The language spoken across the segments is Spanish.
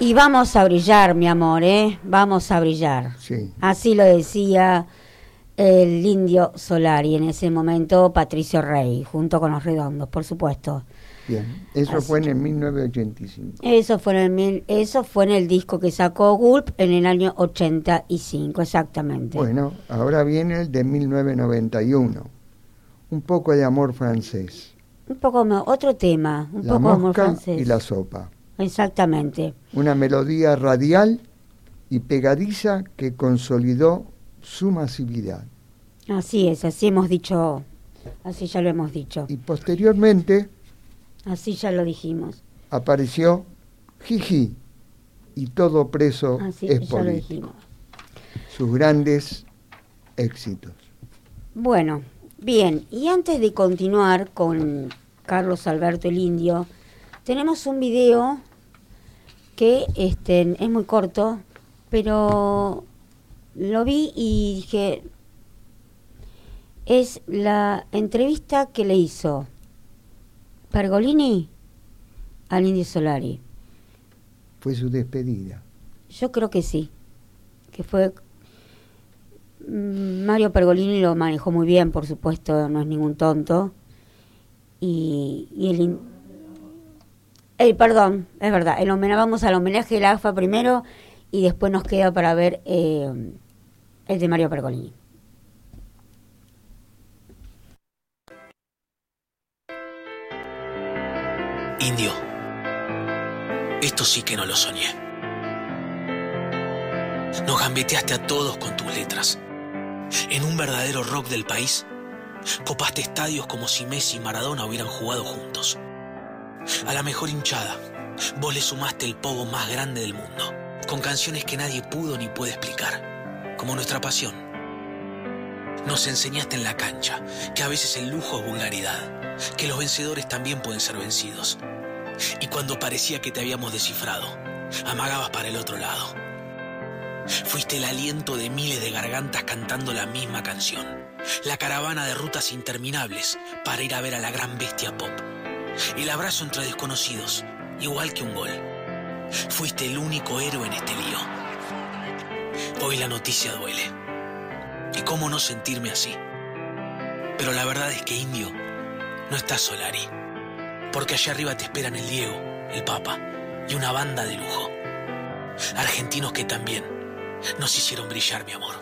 Y vamos a brillar, mi amor, ¿eh? Vamos a brillar. Sí. Así lo decía el Indio Solari, en ese momento Patricio Rey, junto con Los Redondos, por supuesto. Bien, eso Así. fue en el 1985. Eso fue en el disco que sacó Gulp en el año 85, exactamente. Bueno, ahora viene el de 1991. Un poco de amor francés. Un poco otro tema, un La poco de amor mosca francés. y la sopa. Exactamente. Una melodía radial y pegadiza que consolidó su masividad. Así es, así hemos dicho, así ya lo hemos dicho. Y posteriormente Así ya lo dijimos. apareció Jiji y Todo preso Así es ya lo político. dijimos. Sus grandes éxitos. Bueno, bien, y antes de continuar con Carlos Alberto el Indio, tenemos un video que es muy corto, pero lo vi y dije, es la entrevista que le hizo Pergolini al Indio Solari. Fue su despedida. Yo creo que sí, que fue... Mario Pergolini lo manejó muy bien, por supuesto, no es ningún tonto. Y perdón, es verdad, vamos al homenaje de la AFA primero y después nos queda para ver el de Mario Pergolini. Indio, esto sí que no lo soñé. Nos gambeteaste a todos con tus letras. En un verdadero rock del país, copaste estadios como si Messi y Maradona hubieran jugado juntos. A la mejor hinchada, vos le sumaste el pogo más grande del mundo, con canciones que nadie pudo ni puede explicar, como Nuestra Pasión. Nos enseñaste en la cancha que a veces el lujo es vulgaridad, que los vencedores también pueden ser vencidos. Y cuando parecía que te habíamos descifrado, amagabas para el otro lado. Fuiste el aliento de miles de gargantas cantando la misma canción, la caravana de rutas interminables para ir a ver a la gran bestia pop. El abrazo entre desconocidos, igual que un gol. Fuiste el único héroe en este lío. Hoy la noticia duele. ¿Y cómo no sentirme así? Pero la verdad es que, Indio, no estás Solari. Porque allá arriba te esperan el Diego, el Papa y una banda de lujo. Argentinos que también nos hicieron brillar, mi amor.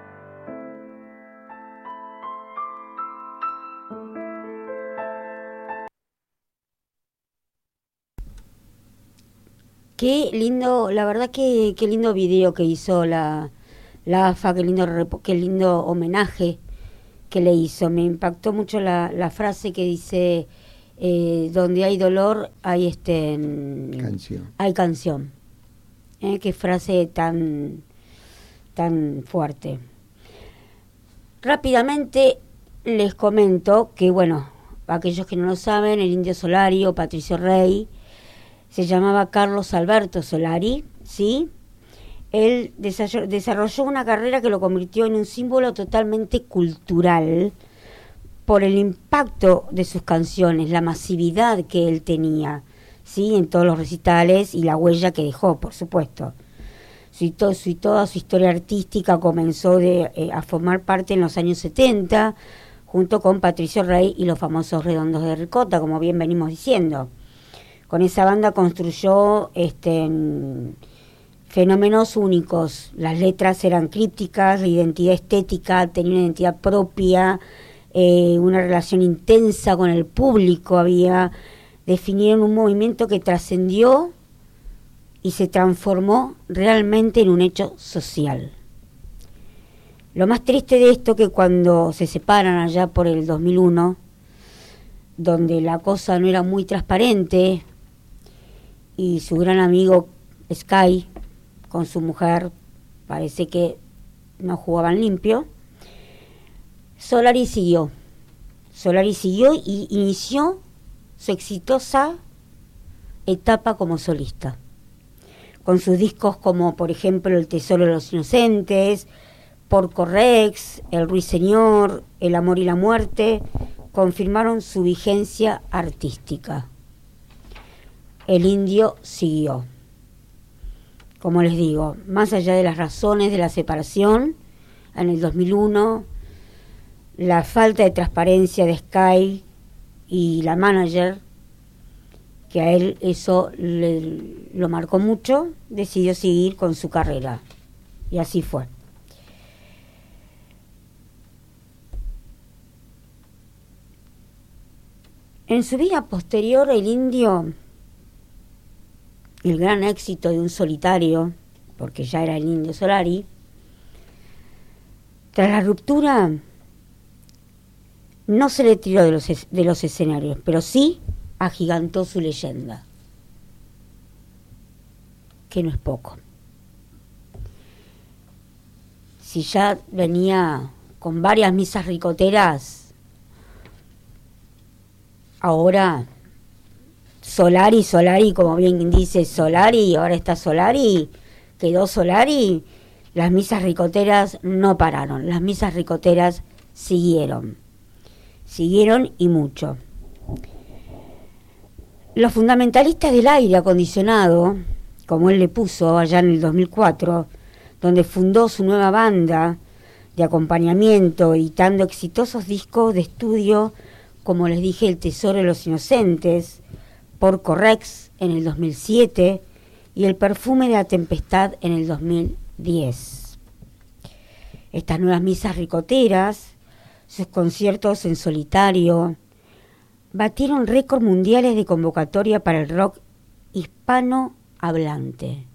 Qué lindo, la verdad que qué lindo video que hizo la AFA, qué lindo homenaje que le hizo. Me impactó mucho la frase que dice, donde hay dolor hay Canción. hay canción. Qué frase tan fuerte. Rápidamente les comento que, bueno, aquellos que no lo saben, el Indio Solari o Patricio Rey se llamaba Carlos Alberto Solari, ¿sí? Él desarrolló una carrera que lo convirtió en un símbolo totalmente cultural por el impacto de sus canciones, la masividad que él tenía, ¿sí? En todos los recitales y la huella que dejó, por supuesto. Toda su historia artística comenzó a formar parte en los años 70, junto con Patricio Rey y los famosos Redondos de Ricota, como bien venimos diciendo. Con esa banda construyó fenómenos únicos. Las letras eran crípticas, la identidad estética, tenía una identidad propia, una relación intensa con el público, definieron un movimiento que trascendió y se transformó realmente en un hecho social. Lo más triste de esto que cuando se separan allá por el 2001, donde la cosa no era muy transparente y su gran amigo Sky con su mujer parece que no jugaban limpio, Solari siguió y inició su exitosa etapa como solista, con sus discos como por ejemplo El Tesoro de los Inocentes, Porco Rex, El Ruiseñor, El Amor y la Muerte, confirmaron su vigencia artística. El Indio siguió. como les digo, más allá de las razones de la separación, en el 2001, la falta de transparencia de Sky y la manager, que a él eso lo marcó mucho, decidió seguir con su carrera. Y así fue. En su vida posterior, el Indio, el gran éxito de un solitario, porque ya era el Indio Solari, tras la ruptura no se le tiró de los escenarios, pero sí agigantó su leyenda, que no es poco. Si ya venía con varias misas ricoteras, ahora Solari, como bien dice Solari, ahora está Solari, quedó Solari, las misas ricoteras no pararon, las misas ricoteras siguieron y mucho. Los fundamentalistas del aire acondicionado, como él le puso allá en el 2004, donde fundó su nueva banda de acompañamiento, editando exitosos discos de estudio, como les dije, El Tesoro de los Inocentes, Porco Rex en el 2007 y El Perfume de la Tempestad en el 2010. Estas nuevas misas ricoteras, sus conciertos en solitario, batieron récords mundiales de convocatoria para el rock hispanohablante.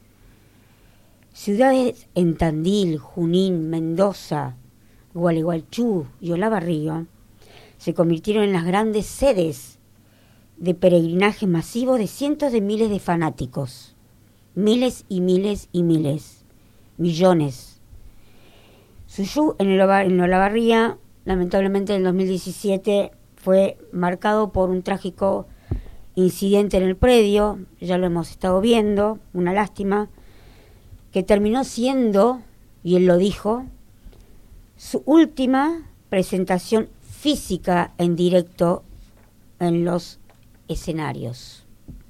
Ciudades en Tandil, Junín, Mendoza, Gualeguaychú y Olavarría se convirtieron en las grandes sedes de peregrinaje masivo de cientos de miles de fanáticos. Miles y miles y miles. Millones. Su show en Olavarría, lamentablemente en el 2017, fue marcado por un trágico incidente en el predio, ya lo hemos estado viendo, una lástima, que terminó siendo, y él lo dijo, su última presentación física en directo en los escenarios.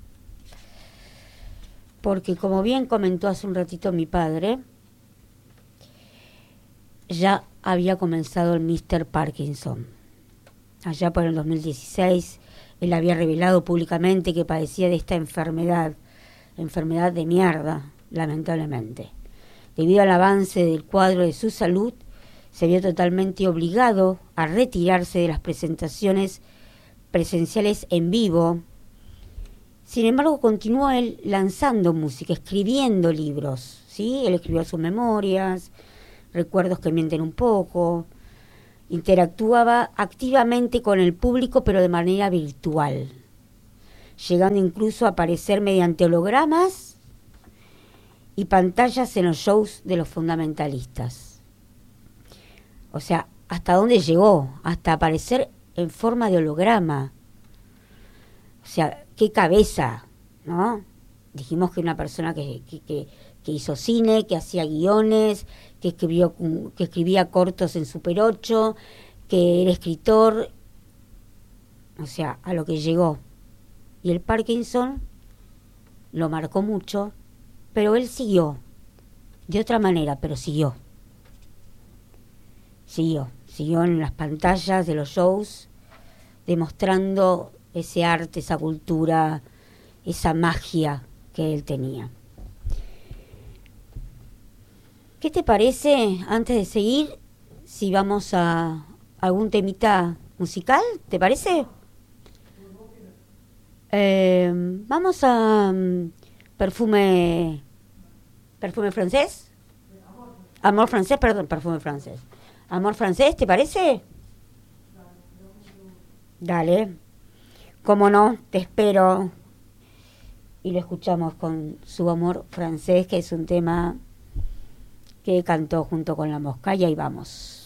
Porque como bien comentó hace un ratito mi padre, ya había comenzado el Mr. Parkinson. Allá por el 2016, él había revelado públicamente que padecía de esta enfermedad de mierda, lamentablemente. Debido al avance del cuadro de su salud, se vio totalmente obligado a retirarse de las presentaciones presenciales en vivo. Sin embargo, continuó él lanzando música, escribiendo libros, ¿sí? Él escribió sus memorias, Recuerdos que mienten un poco, interactuaba activamente con el público, pero de manera virtual, llegando incluso a aparecer mediante hologramas y pantallas en los shows de los fundamentalistas. O sea, ¿hasta dónde llegó? Hasta aparecer en forma de holograma. O sea, qué cabeza, ¿no? Dijimos que una persona que hizo cine, que hacía guiones, que escribía cortos en Super 8, que era escritor, o sea, a lo que llegó. Y el Parkinson lo marcó mucho, pero él siguió, de otra manera, pero siguió en las pantallas de los shows, demostrando ese arte, esa cultura, esa magia que él tenía. ¿Qué te parece, antes de seguir, si vamos a algún temita musical? ¿Te parece? Vamos a perfume francés. Amor francés, perdón, perfume francés. Amor francés, ¿te parece? Dale. Cómo no, te espero. Y lo escuchamos con Su Amor Francés, que es un tema que cantó junto con La Mosca, y ahí vamos.